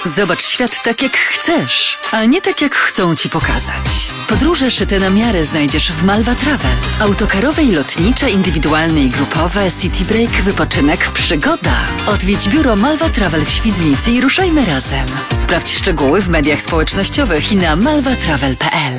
Zobacz świat tak, jak chcesz, a nie tak, jak chcą ci pokazać. Podróże szyte na miarę znajdziesz w Malva Travel. Autokarowe i lotnicze, indywidualne i grupowe, city break, wypoczynek, przygoda. Odwiedź biuro Malva Travel w Świdnicy i ruszajmy razem. Sprawdź szczegóły w mediach społecznościowych i na malvatravel.pl.